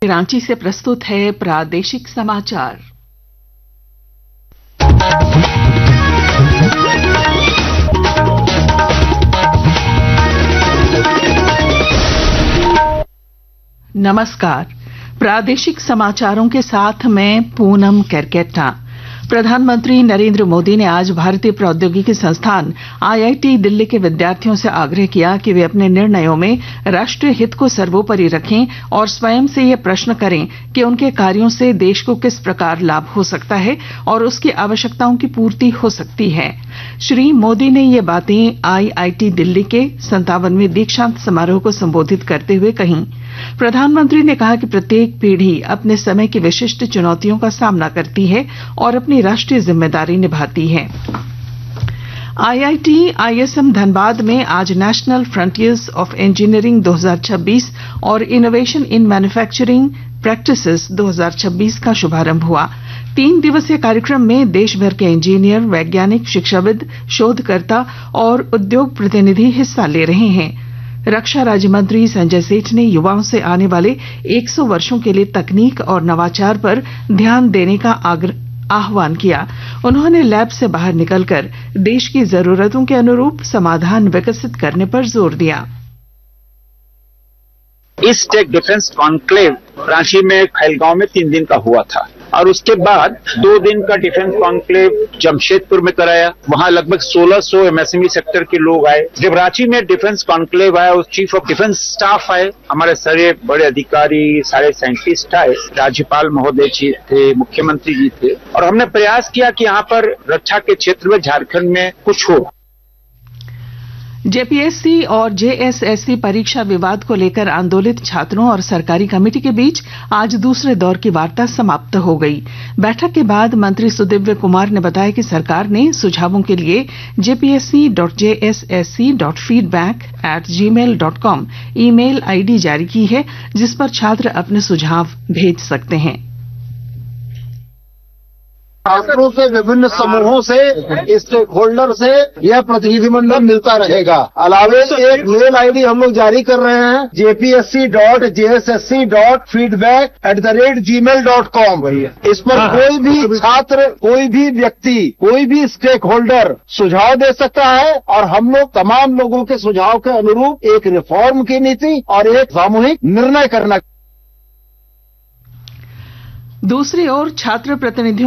रांची से प्रस्तुत है प्रादेशिक समाचार। नमस्कार, प्रादेशिक समाचारों के साथ मैं पूनम केरकेट्टा। प्रधानमंत्री नरेंद्र मोदी ने आज भारतीय प्रौद्योगिकी संस्थान आईआईटी दिल्ली के विद्यार्थियों से आग्रह किया कि वे अपने निर्णयों में राष्ट्रीय हित को सर्वोपरि रखें और स्वयं से यह प्रश्न करें कि उनके कार्यों से देश को किस प्रकार लाभ हो सकता है और उसकी आवश्यकताओं की पूर्ति हो सकती है। श्री मोदी ने ये बातें आईआईटी दिल्ली के 57वें दीक्षांत समारोह को संबोधित करते हुए कही। प्रधानमंत्री ने कहा कि प्रत्येक पीढ़ी अपने समय की विशिष्ट चुनौतियों का सामना करती है और अपनी राष्ट्रीय जिम्मेदारी निभाती है। आईआईटी आईएसएम धनबाद में आज नेशनल फ्रंटियर्स ऑफ इंजीनियरिंग 2026 और इनोवेशन इन मैन्युफैक्चरिंग प्रैक्टिसेस 2026 का शुभारंभ हुआ। 3 दिवसीय कार्यक्रम में देश भर के इंजीनियर, वैज्ञानिक, शिक्षाविद, शोधकर्ता और उद्योग प्रतिनिधि हिस्सा ले रहे हैं। रक्षा राज्य मंत्री संजय सेठ ने युवाओं से आने वाले 100 वर्षों के लिए तकनीक और नवाचार पर ध्यान देने का आह्वान किया। उन्होंने लैब से बाहर निकलकर देश की जरूरतों के अनुरूप समाधान विकसित करने पर जोर दिया। इस टेक डिफेंस कॉन्क्लेव रांची में खैलगांव में 3 दिन का हुआ था और उसके बाद 2 दिन का डिफेंस कॉन्क्लेव जमशेदपुर में कराया। वहां लगभग 1600 एमएसएमई सेक्टर के लोग आए। जब रांची में डिफेंस कॉन्क्लेव आया, उस चीफ ऑफ डिफेंस स्टाफ आए, हमारे सारे बड़े अधिकारी, सारे साइंटिस्ट आए, राज्यपाल महोदय जी थे, मुख्यमंत्री जी थे, और हमने प्रयास किया कि यहाँ पर रक्षा के क्षेत्र में झारखंड में कुछ हो। जेपीएससी और जेएसएससी परीक्षा विवाद को लेकर आंदोलित छात्रों और सरकारी कमेटी के बीच आज दूसरे दौर की वार्ता समाप्त हो गई। बैठक के बाद मंत्री सुदिव्य कुमार ने बताया कि सरकार ने सुझावों के लिए jpsc.jssc.feedback@gmail.com ईमेल आईडी जारी की है, जिस पर छात्र अपने सुझाव भेज सकते हैं। छात्रों से, विभिन्न समूहों से, स्टेक होल्डर से यह प्रतिनिधिमंडल मिलता रहेगा। अलावे एक मेल आईडी हम लोग जारी कर रहे हैं, jpsc.jssc.feedback@gmail.com। इस पर कोई भी छात्र, कोई भी व्यक्ति, कोई भी स्टेक होल्डर सुझाव दे सकता है और हम लोग तमाम लोगों के सुझाव के अनुरूप एक रिफॉर्म की नीति और एक सामूहिक निर्णय करना। दूसरी ओर छात्र प्रतिनिधियों